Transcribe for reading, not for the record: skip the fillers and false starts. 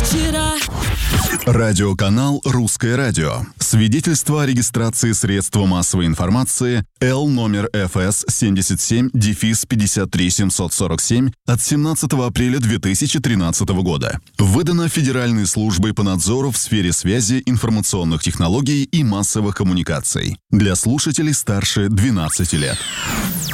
вчера. Радиоканал «Русское радио». Свидетельство о регистрации средства массовой информации Л номер ФС 77-53747 от 17 апреля 2013 года. Выдано Федеральной службой по надзору в сфере связи, информационных технологий и массовых коммуникаций. Для слушателей старше 12 лет.